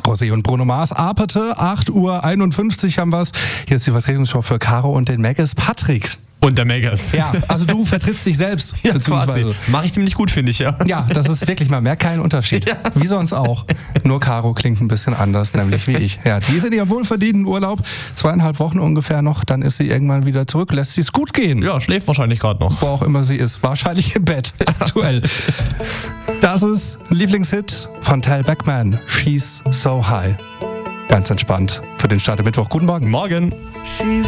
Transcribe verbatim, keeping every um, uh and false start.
Rosé und Bruno Mars, Aperte, acht Uhr einundfünfzig haben wir's. Hier ist die Vertretungsshow für Caro und den Megas Patrick. Und der Megas. Ja, also du vertrittst dich selbst. Ja, quasi. Mach ich ziemlich gut, finde ich, ja. Ja, das ist wirklich mal mehr kein Unterschied. Ja. Wie sonst auch. Nur Caro klingt ein bisschen anders, nämlich wie ich. Ja, die ist in ihrem wohlverdienten Urlaub. Zweieinhalb Wochen ungefähr noch, dann ist sie irgendwann wieder zurück. Lässt sie es gut gehen. Ja, schläft wahrscheinlich gerade noch. Wo auch immer sie ist. Wahrscheinlich im Bett. Aktuell. Das ist ein Lieblingshit von Tal Beckman. She's So High. Ganz entspannt für den Start am Mittwoch. Guten Morgen. Morgen.